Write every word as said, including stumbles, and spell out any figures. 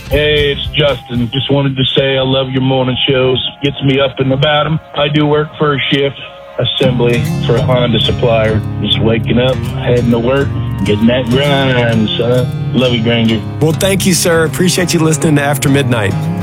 Hey, it's Justin. Just wanted to say I love your morning shows. Gets me up and about them. I do work first shift assembly for a Honda supplier. Just waking up, heading to work, getting that grind, son. Love you, Granger. Well, thank you, sir. Appreciate you listening to After Midnight.